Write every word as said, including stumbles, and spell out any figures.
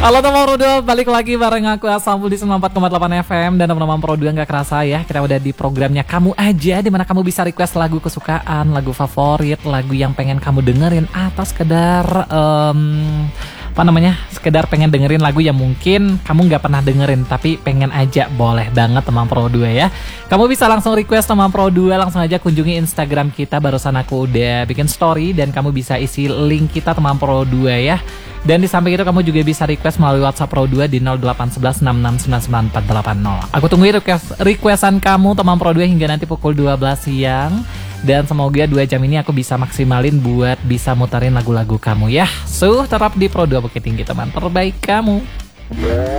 Halo teman Pro dua, balik lagi bareng aku Asambul di sembilan puluh empat koma delapan F M. Dan teman-teman Pro dua gak kerasa ya, kita udah di programnya Kamu Aja, dimana kamu bisa request lagu kesukaan, lagu favorit, lagu yang pengen kamu dengerin, atau sekedar um, apa namanya, sekedar pengen dengerin lagu yang mungkin kamu gak pernah dengerin tapi pengen aja. Boleh banget teman Pro dua ya. Kamu bisa langsung request teman Pro dua, langsung aja kunjungi Instagram kita. Barusan aku udah bikin story dan kamu bisa isi link kita teman Pro dua ya. Dan di samping itu kamu juga bisa request melalui WhatsApp Pro dua di nol delapan satu satu enam enam sembilan sembilan empat delapan nol. Aku tunggu request requestan kamu teman Pro dua hingga nanti pukul dua belas siang. Dan semoga dua jam ini aku bisa maksimalin buat bisa muterin lagu-lagu kamu ya. So, tetap di Pro dua Bukit Tinggi, teman terbaik kamu.